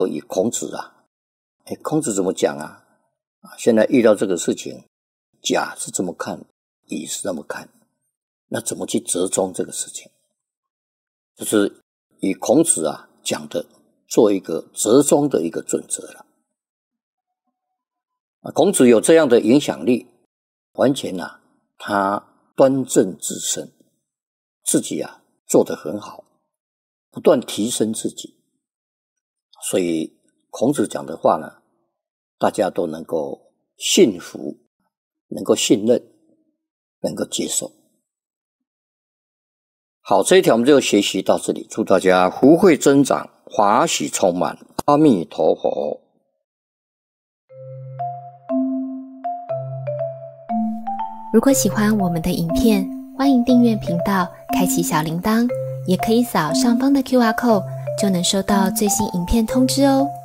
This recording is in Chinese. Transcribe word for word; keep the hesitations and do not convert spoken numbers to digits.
以孔子啊，哎，孔子怎么讲啊？啊，现在遇到这个事情，甲是这么看，乙是这么看，那怎么去折中这个事情？就是以孔子啊讲的，做一个折中的一个准则了。啊，孔子有这样的影响力，完全啊，他端正自身，自己啊做得很好，不断提升自己。所以孔子讲的话呢，大家都能够信服，能够信任，能够接受。好，这一条我们就学习到这里，祝大家福慧增长，华喜充满，阿弥陀佛。 如果喜欢我们的影片，欢迎订阅频道，开启小铃铛，也可以扫上方的 Q R code， 就能收到最新影片通知哦。